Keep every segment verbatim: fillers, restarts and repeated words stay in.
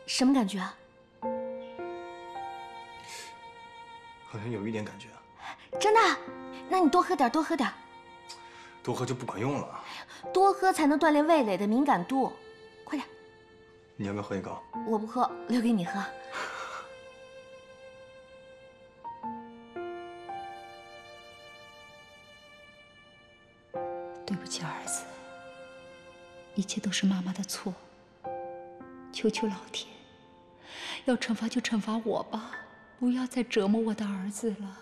什么感觉啊？ 好像有一点感觉啊。 真的？那你多喝点，多喝点。 多喝就不管用了。 多喝才能锻炼味蕾的敏感度，快点。 你要不要喝一口？ 我不喝，留给你喝。 对不起，儿子，一切都是妈妈的错。求求老天，要惩罚就惩罚我吧，不要再折磨我的儿子了。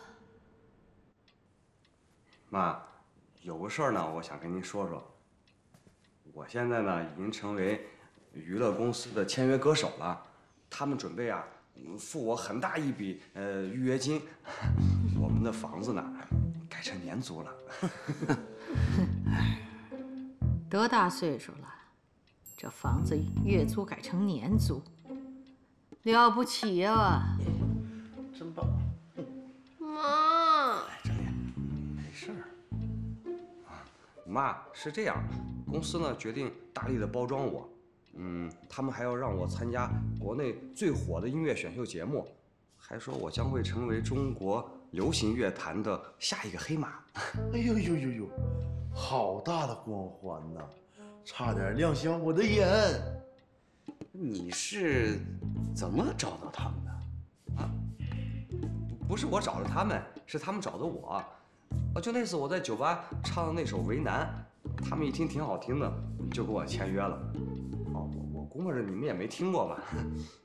妈，有个事儿呢，我想跟您说说。我现在呢，已经成为娱乐公司的签约歌手了，他们准备啊，付我很大一笔呃预约金。我们的房子呢，改成年租了。 多大岁数了，这房子月租改成年租，了不起呀！ 真棒。 妈， 哎，张脸，没事儿。啊，妈，是这样，公司呢决定大力的包装我，嗯，他们还要让我参加国内最火的音乐选秀节目，还说我将会成为中国流行乐坛的下一个黑马。 哎呦呦呦呦，好大的光环呐，差点亮瞎我的眼。 你是怎么找到他们的？ 啊，不是我找的他们，是他们找的我。啊，就那次我在酒吧唱的那首《为难》，他们一听挺好听的，就跟我签约了。哦，我我估摸着你们也没听过吧？